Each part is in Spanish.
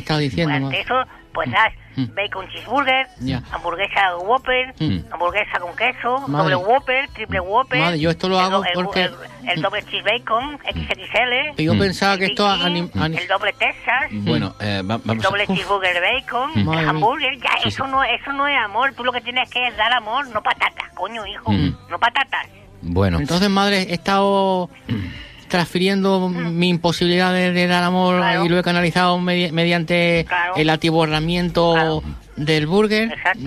estás diciendo. Pues ante eso, pues das bacon cheeseburger, hamburguesa Whopper, hamburguesa con queso, doble Whopper, triple Whopper. Madre, yo esto lo hago porque... El doble cheese bacon, XXL. Yo pensaba que esto... El doble Texas. Bueno, vamos el doble cheeseburger de bacon, el hamburger. Ya, eso no es amor. Tú lo que tienes que es dar amor, no patatas, coño, hijo. No patatas. Bueno. Entonces, madre, he estado transfiriendo mi imposibilidad de dar amor y lo he canalizado mediante el atiborramiento del burger. Exacto.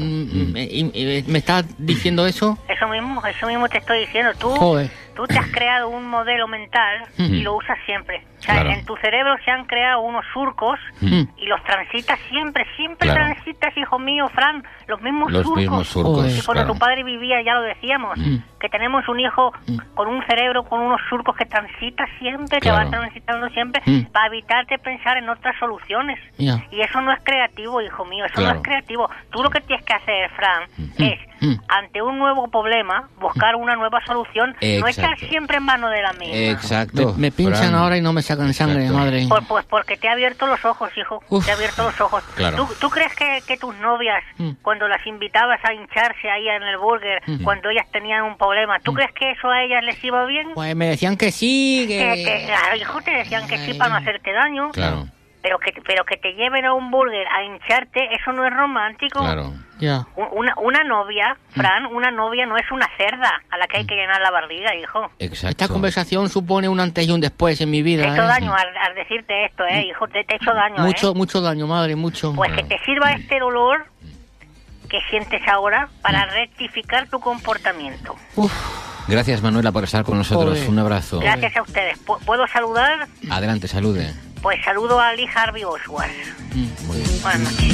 Y me estás diciendo eso. Eso mismo te estoy diciendo. Tú te has creado un modelo mental y lo usas siempre. O sea, en tu cerebro se han creado unos surcos y los transitas siempre transitas, hijo mío, Fran, los mismos surcos. Y cuando tu padre vivía, ya lo decíamos, que tenemos un hijo con un cerebro, con unos surcos que transita siempre, que va transitando siempre, para evitarte pensar en otras soluciones. Y eso no es creativo, hijo mío, eso no es creativo. Tú lo que tienes que hacer, Fran, es, ante un nuevo problema, buscar una nueva solución, no estar siempre en mano de la misma. Exacto. Me pinchan ahora y no me sacan sangre, madre. Pues porque te ha abierto los ojos, hijo. Te ha abierto los ojos. Claro. ¿Tú crees que tus novias, cuando las invitabas a hincharse ahí en el burger, cuando ellas tenían un problema, ¿tú crees que eso a ellas les iba bien? Pues me decían que sí, Claro, hijo, te decían que sí para no hacerte daño. Claro. Pero que te lleven a un burger a hincharte, eso no es romántico. Claro. Una novia, Fran, una novia no es una cerda a la que hay que llenar la barriga, hijo. Exacto. Esta conversación supone un antes y un después en mi vida. Te he hecho daño al decirte esto, hijo, te he hecho daño. Mucho daño, madre, mucho. Pues que te sirva este dolor que sientes ahora para rectificar tu comportamiento. Gracias, Manuela, por estar con nosotros. Un abrazo. Gracias a ustedes. ¿Puedo saludar? Adelante, salude. Pues saludo a Lee Harvey Oswald. Muy bien. Buenas noches.